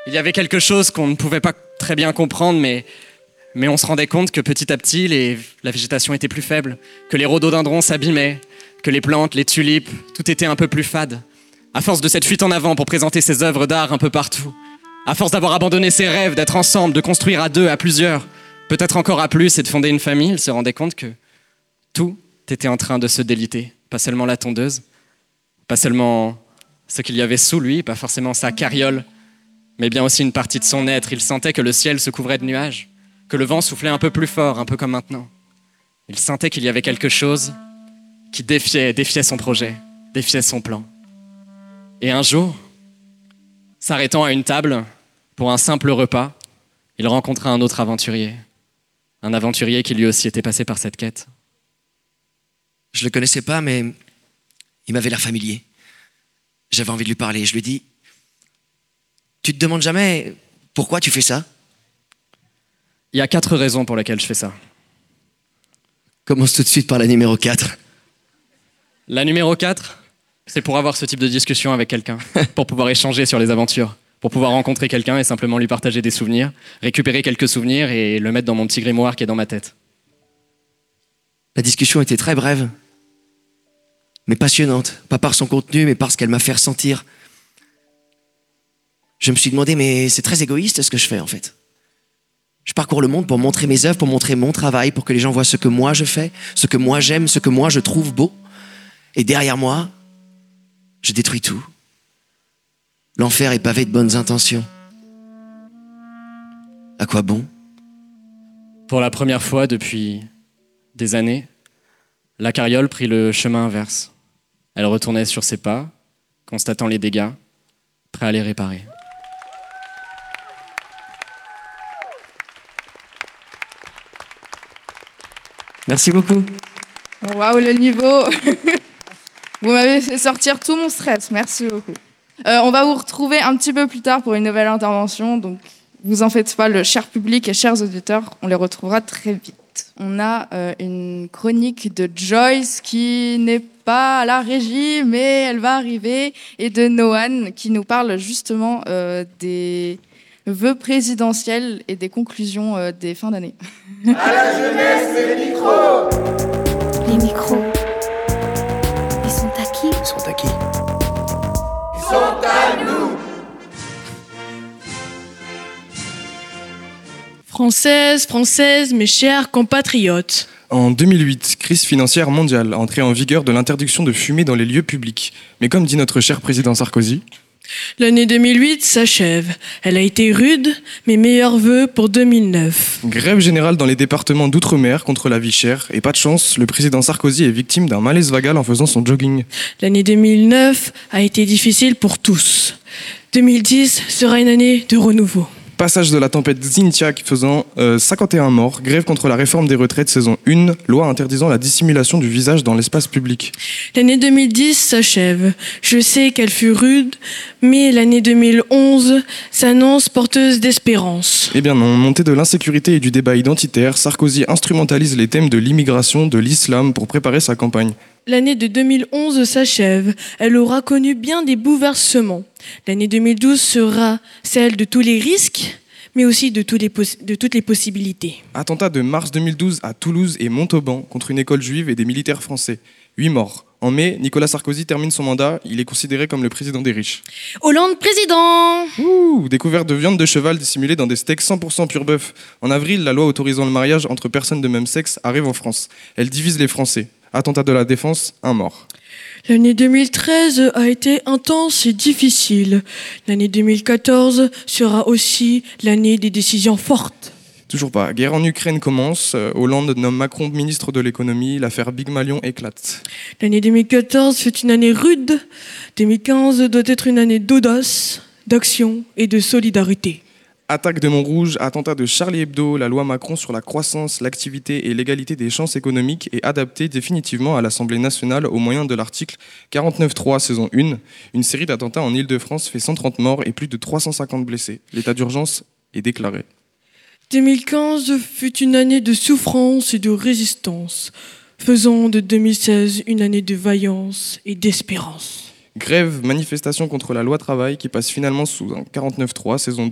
Il y avait quelque chose qu'on ne pouvait pas très bien comprendre, mais on se rendait compte que petit à petit, la végétation était plus faible, que les rhododendrons s'abîmaient, que les plantes, les tulipes, tout était un peu plus fade. À force de cette fuite en avant pour présenter ses œuvres d'art un peu partout, à force d'avoir abandonné ses rêves, d'être ensemble, de construire à deux, à plusieurs, peut-être encore à plus et de fonder une famille, il se rendait compte que tout était en train de se déliter. Pas seulement la tondeuse, pas seulement ce qu'il y avait sous lui, pas forcément sa carriole, mais bien aussi une partie de son être. Il sentait que le ciel se couvrait de nuages, que le vent soufflait un peu plus fort, un peu comme maintenant. Il sentait qu'il y avait quelque chose qui défiait son projet, défiait son plan. Et un jour, s'arrêtant à une table pour un simple repas, il rencontra un autre aventurier. Un aventurier qui lui aussi était passé par cette quête. Je le connaissais pas, mais il m'avait l'air familier. J'avais envie de lui parler. Je lui ai dit, tu te demandes jamais pourquoi tu fais ça? Il y a 4 raisons pour lesquelles je fais ça. Commence tout de suite par la numéro 4. La numéro 4, c'est pour avoir ce type de discussion avec quelqu'un, pour pouvoir échanger sur les aventures, pour pouvoir rencontrer quelqu'un et simplement lui partager des souvenirs, récupérer quelques souvenirs et le mettre dans mon petit grimoire qui est dans ma tête. La discussion était très brève, mais passionnante. Pas par son contenu, mais par ce qu'elle m'a fait ressentir. Je me suis demandé, mais c'est très égoïste ce que je fais en fait. Je parcours le monde pour montrer mes œuvres, pour montrer mon travail, pour que les gens voient ce que moi je fais, ce que moi j'aime, ce que moi je trouve beau. Et derrière moi, je détruis tout. L'enfer est pavé de bonnes intentions. À quoi bon? Pour la première fois depuis des années, la carriole prit le chemin inverse. Elle retournait sur ses pas, constatant les dégâts, prêt à les réparer. Merci beaucoup. Waouh, le niveau. Vous m'avez fait sortir tout mon stress. Merci beaucoup. On va vous retrouver un petit peu plus tard pour une nouvelle intervention. Donc, vous en faites pas, le cher public et chers auditeurs, on les retrouvera très vite. On a une chronique de Joyce qui n'est pas à la régie, mais elle va arriver, et de Noan qui nous parle justement des vœux présidentiels et des conclusions des fins d'année. À la jeunesse, les micros. Les micros. Ils sont à qui? Ils sont à qui? Ils sont à nous. Françaises, mes chers compatriotes. En 2008, crise financière mondiale, entrée en vigueur de l'interdiction de fumer dans les lieux publics. Mais comme dit notre cher président Sarkozy, L'année 2008 s'achève. Elle a été rude, mes meilleurs vœux pour 2009. grève générale dans les départements d'outre-mer contre la vie chère. Et pas de chance, le président Sarkozy est victime d'un malaise vagal en faisant son jogging. L'année 2009 a été difficile pour tous. 2010 sera une année de renouveau. Passage de la tempête Xynthia faisant 51 morts. Grève contre la réforme des retraites saison 1. Loi interdisant la dissimulation du visage dans l'espace public. L'année 2010 s'achève. Je sais qu'elle fut rude, mais l'année 2011 s'annonce porteuse d'espérance. Eh bien non, montée de l'insécurité et du débat identitaire, Sarkozy instrumentalise les thèmes de l'immigration, de l'islam pour préparer sa campagne. L'année de 2011 s'achève. Elle aura connu bien des bouleversements. L'année 2012 sera celle de tous les risques, mais aussi de toutes les possibilités. Attentat de mars 2012 à Toulouse et Montauban contre une école juive et des militaires français. 8 morts. En mai, Nicolas Sarkozy termine son mandat. Il est considéré comme le président des riches. Hollande président! Ouh, découverte de viande de cheval dissimulée dans des steaks 100% pur bœuf. En avril, la loi autorisant le mariage entre personnes de même sexe arrive en France. Elle divise les Français. Attentat de la Défense, 1 mort. L'année 2013 a été intense et difficile. L'année 2014 sera aussi l'année des décisions fortes. Toujours pas. Guerre en Ukraine commence. Hollande nomme Macron ministre de l'économie. L'affaire Big Malion éclate. L'année 2014 fut une année rude. 2015 doit être une année d'audace, d'action et de solidarité. Attaque de Montrouge, attentat de Charlie Hebdo, la loi Macron sur la croissance, l'activité et l'égalité des chances économiques est adaptée définitivement à l'Assemblée nationale au moyen de l'article 49.3 saison 1. Une série d'attentats en Île-de-France fait 130 morts et plus de 350 blessés. L'état d'urgence est déclaré. 2015 fut une année de souffrance et de résistance, faisant de 2016 une année de vaillance et d'espérance. Grève, manifestation contre la loi travail qui passe finalement sous un 49.3 saison